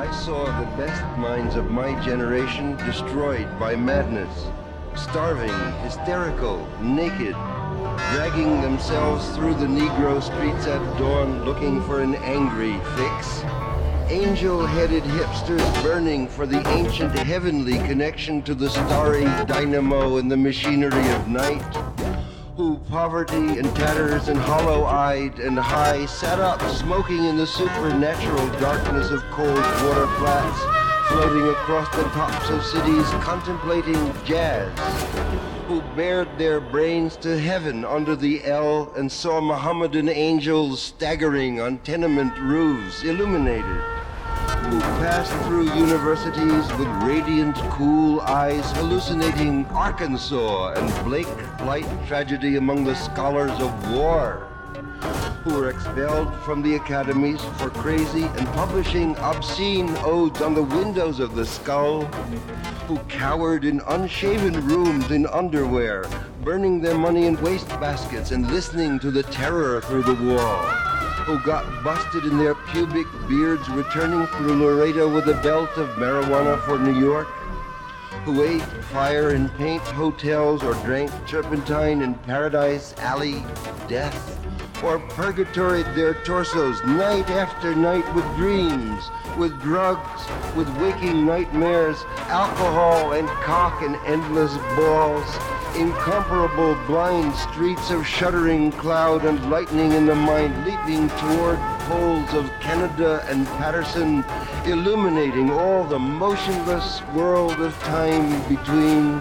I saw the best minds of my generation destroyed by madness, starving, hysterical, naked, dragging themselves through the Negro streets at dawn looking for an angry fix. Angel-headed hipsters burning for the ancient heavenly connection to the starry dynamo in the machinery of night, who poverty and tatters and hollow-eyed and high sat up smoking in the supernatural darkness of cold water flats, floating across the tops of cities contemplating jazz, who bared their brains to heaven under the L and saw Mohammedan angels staggering on tenement roofs illuminated, who passed through universities with radiant, cool eyes hallucinating Arkansas and Blake flight tragedy among the scholars of war, who were expelled from the academies for crazy and publishing obscene odes on the windows of the skull, who cowered in unshaven rooms in underwear, burning their money in wastebaskets and listening to the terror through the wall, who got busted in their pubic beards returning through Laredo with a belt of marijuana for New York, who ate fire and paint hotels or drank turpentine in Paradise Alley death, or purgatoried their torsos night after night with dreams, with drugs, with waking nightmares, alcohol and cock and endless balls, incomparable blind streets of shuddering cloud and lightning in the mind leaping toward poles of Canada and Patterson, illuminating all the motionless world of time between.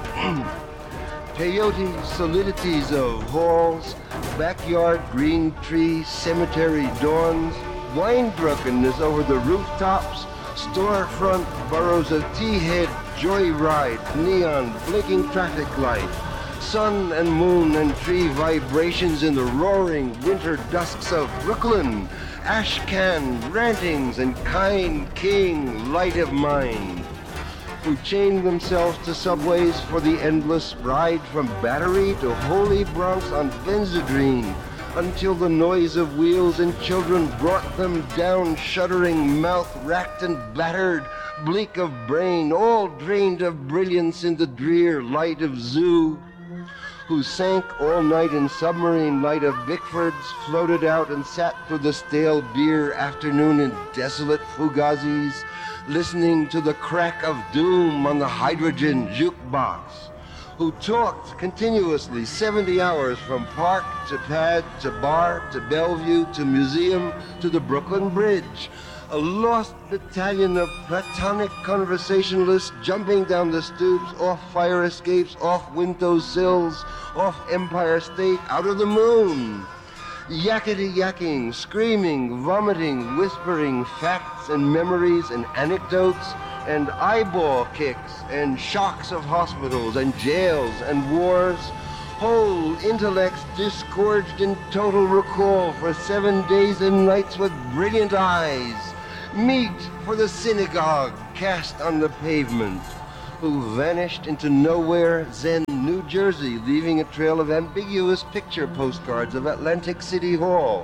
Peyote solidities of halls, backyard green tree cemetery dawns, wine drunkenness over the rooftops, storefront boroughs of tea-head joyride, neon blinking traffic light, sun and moon and tree vibrations in the roaring winter dusks of Brooklyn, ashcan rantings and kind king light of mind, who chained themselves to subways for the endless ride from Battery to Holy Bronx on Benzedrine, until the noise of wheels and children brought them down, shuddering, mouth racked and battered, bleak of brain, all drained of brilliance in the drear light of zoo, who sank all night in submarine light of Bickford's, floated out and sat through the stale beer afternoon in desolate Fugazis, listening to the crack of doom on the hydrogen jukebox, who talked continuously 70 hours from park to pad to bar to Bellevue to museum to the Brooklyn Bridge, a lost battalion of platonic conversationalists jumping down the stoops, off fire escapes, off window sills, off Empire State, out of the moon, yakety-yakking, screaming, vomiting, whispering facts and memories and anecdotes and eyeball kicks and shocks of hospitals and jails and wars, whole intellects disgorged in total recall for 7 days and nights with brilliant eyes, meet for the synagogue cast on the pavement, who vanished into nowhere, Zen, New Jersey, leaving a trail of ambiguous picture postcards of Atlantic City Hall,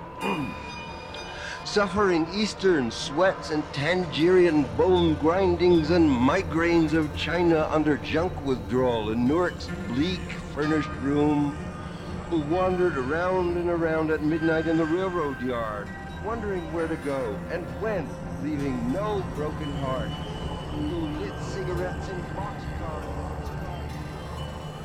suffering eastern sweats and Tangerian bone grindings and migraines of China under junk withdrawal in Newark's bleak furnished room, who wandered around and around at midnight in the railroad yard, wondering where to go and when, leaving no broken heart, who lit cigarettes in boxes.